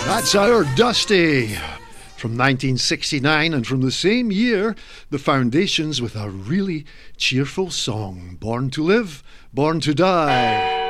That's our Dusty from 1969, and from the same year, the Foundations with a really cheerful song, Born to Live, Born to Die.